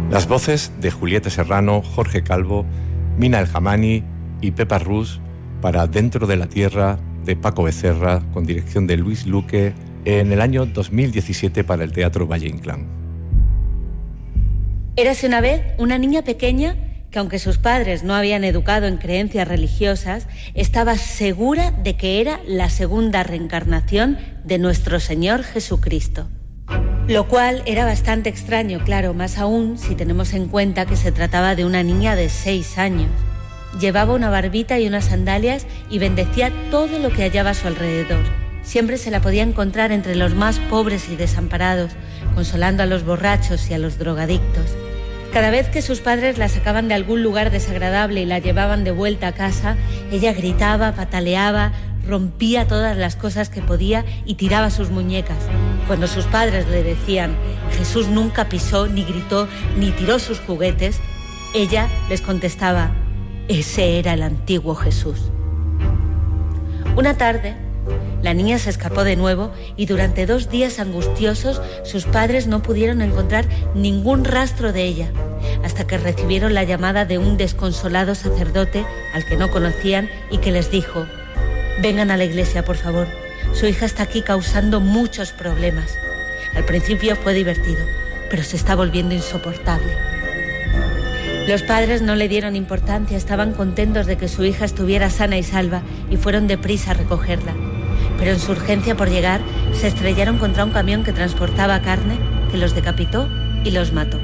Las voces de Julieta Serrano, Jorge Calvo, Mina El Hamani y Pepa Rus para Dentro de la Tierra, de Paco Becerra, con dirección de Luis Luque, en el año 2017 para el Teatro Valle Inclán. Érase una vez una niña pequeña que, aunque sus padres no habían educado en creencias religiosas, estaba segura de que era la segunda reencarnación de nuestro Señor Jesucristo. Lo cual era bastante extraño, claro, más aún si tenemos en cuenta que se trataba de una niña de 6 años. Llevaba una barbita y unas sandalias y bendecía todo lo que hallaba a su alrededor. Siempre se la podía encontrar entre los más pobres y desamparados, consolando a los borrachos y a los drogadictos. Cada vez que sus padres la sacaban de algún lugar desagradable y la llevaban de vuelta a casa, ella gritaba, pataleaba, rompía todas las cosas que podía y tiraba sus muñecas. Cuando sus padres le decían: Jesús nunca pisó, ni gritó, ni tiró sus juguetes, ella les contestaba: ese era el antiguo Jesús. Una tarde, la niña se escapó de nuevo y durante 2 días angustiosos sus padres no pudieron encontrar ningún rastro de ella, hasta que recibieron la llamada de un desconsolado sacerdote al que no conocían y que les dijo: vengan a la iglesia, por favor, su hija está aquí causando muchos problemas. Al principio fue divertido, pero se está volviendo insoportable. Los padres no le dieron importancia, estaban contentos de que su hija estuviera sana y salva y fueron deprisa a recogerla. Pero en su urgencia por llegar, se estrellaron contra un camión que transportaba carne, que los decapitó y los mató.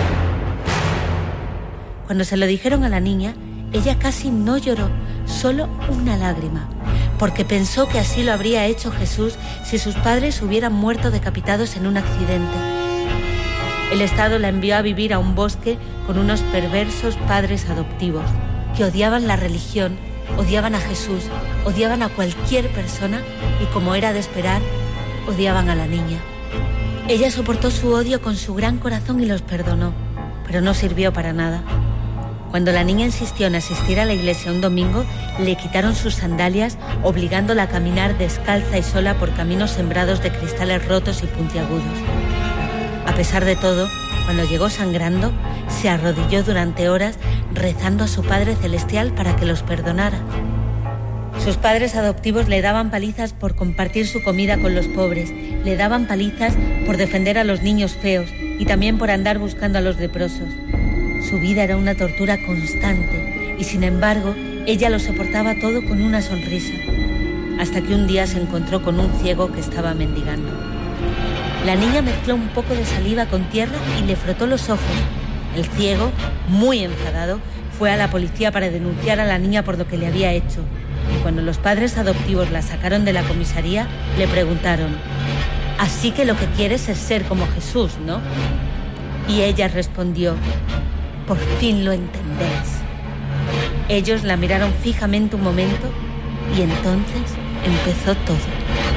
Cuando se lo dijeron a la niña, ella casi no lloró, solo una lágrima, porque pensó que así lo habría hecho Jesús si sus padres hubieran muerto decapitados en un accidente. El Estado la envió a vivir a un bosque con unos perversos padres adoptivos que odiaban la religión, odiaban a Jesús, odiaban a cualquier persona y, como era de esperar, odiaban a la niña. Ella soportó su odio con su gran corazón y los perdonó, pero no sirvió para nada. Cuando la niña insistió en asistir a la iglesia un domingo, le quitaron sus sandalias, obligándola a caminar descalza y sola por caminos sembrados de cristales rotos y puntiagudos. A pesar de todo, cuando llegó sangrando, se arrodilló durante horas rezando a su Padre Celestial para que los perdonara. Sus padres adoptivos le daban palizas por compartir su comida con los pobres, le daban palizas por defender a los niños feos y también por andar buscando a los leprosos. Su vida era una tortura constante y, sin embargo, ella lo soportaba todo con una sonrisa, hasta que un día se encontró con un ciego que estaba mendigando. La niña mezcló un poco de saliva con tierra y le frotó los ojos. El ciego, muy enfadado, fue a la policía para denunciar a la niña por lo que le había hecho. Y cuando los padres adoptivos la sacaron de la comisaría, le preguntaron: «Así que lo que quieres es ser como Jesús, ¿no?». Y ella respondió: «Por fin lo entendéis». Ellos la miraron fijamente un momento y entonces empezó todo.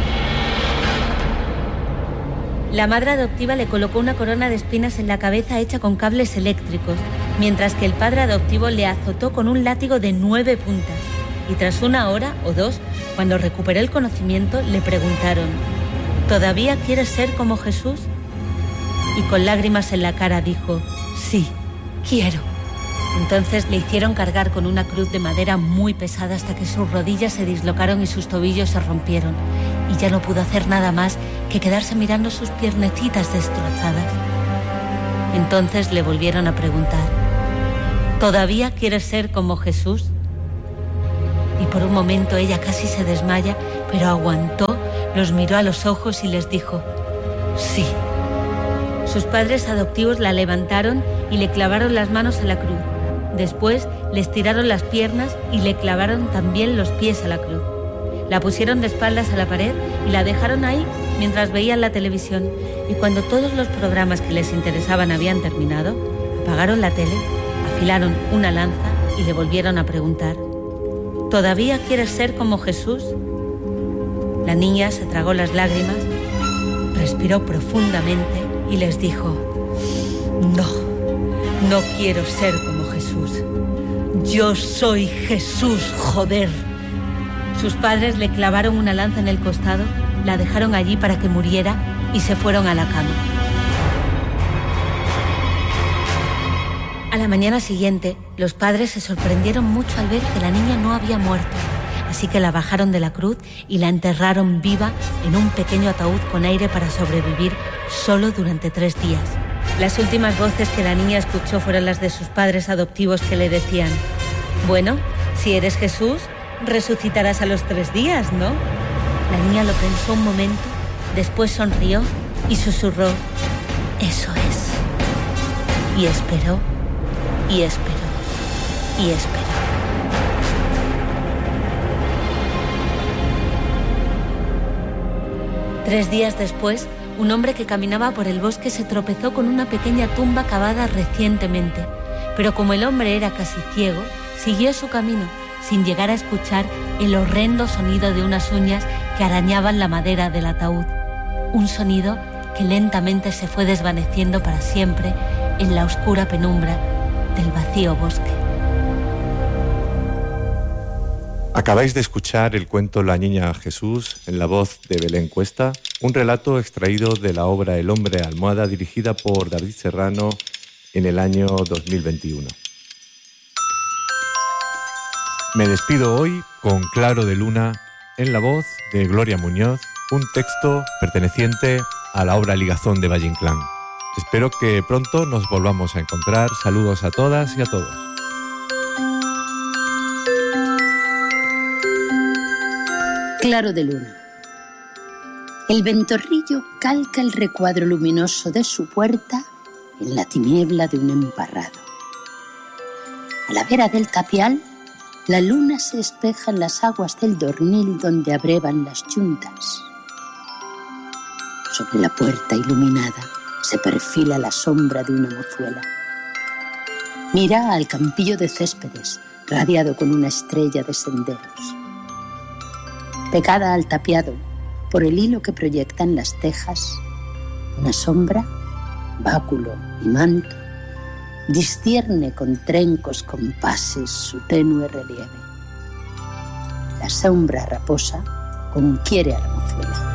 La madre adoptiva le colocó una corona de espinas en la cabeza hecha con cables eléctricos, mientras que el padre adoptivo le azotó con un látigo de 9 puntas. Y tras 1 hora o 2, cuando recuperó el conocimiento, le preguntaron: «¿Todavía quieres ser como Jesús?». Y con lágrimas en la cara dijo: «Sí, quiero». Entonces le hicieron cargar con una cruz de madera muy pesada hasta que sus rodillas se dislocaron y sus tobillos se rompieron, y ya no pudo hacer nada más que quedarse mirando sus piernecitas destrozadas. Entonces le volvieron a preguntar: «¿Todavía quieres ser como Jesús?». Y por un momento ella casi se desmaya, pero aguantó, los miró a los ojos y les dijo: «Sí». Sus padres adoptivos la levantaron y le clavaron las manos a la cruz. Después les tiraron las piernas y le clavaron también los pies a la cruz. La pusieron de espaldas a la pared y la dejaron ahí mientras veían la televisión. Y cuando todos los programas que les interesaban habían terminado, apagaron la tele, afilaron una lanza y le volvieron a preguntar: «¿Todavía quieres ser como Jesús?». La niña se tragó las lágrimas, respiró profundamente y les dijo: No quiero ser como Jesús. Yo soy Jesús, joder». Sus padres le clavaron una lanza en el costado, la dejaron allí para que muriera y se fueron a la cama. A la mañana siguiente, los padres se sorprendieron mucho al ver que la niña no había muerto, así que la bajaron de la cruz y la enterraron viva en un pequeño ataúd con aire para sobrevivir solo durante 3 días. Las últimas voces que la niña escuchó fueron las de sus padres adoptivos que le decían: bueno, si eres Jesús, resucitarás a los 3 días, ¿no? La niña lo pensó un momento, después sonrió y susurró: eso es. Y esperó, y esperó, y esperó. Tres días después, un hombre que caminaba por el bosque se tropezó con una pequeña tumba cavada recientemente, pero como el hombre era casi ciego, siguió su camino, sin llegar a escuchar el horrendo sonido de unas uñas que arañaban la madera del ataúd. Un sonido que lentamente se fue desvaneciendo para siempre en la oscura penumbra del vacío bosque. Acabáis de escuchar el cuento La Niña Jesús en la voz de Belén Cuesta, un relato extraído de la obra El hombre almohada, dirigida por David Serrano en el año 2021. Me despido hoy con Claro de Luna en la voz de Gloria Muñoz, un texto perteneciente a la obra Ligazón de Valle Inclán. Espero que pronto nos volvamos a encontrar. Saludos a todas y a todos. Claro de Luna. El ventorrillo calca el recuadro luminoso de su puerta en la tiniebla de un emparrado. A la vera del tapial, la luna se espeja en las aguas del Dornil donde abrevan las yuntas. Sobre la puerta iluminada se perfila la sombra de una mozuela. Mira al campillo de céspedes, radiado con una estrella de senderos. Pegada al tapiado, por el hilo que proyectan las tejas, una sombra, báculo y manto, discierne con trencos compases su tenue relieve. La sombra raposa conquiere a la mozuela.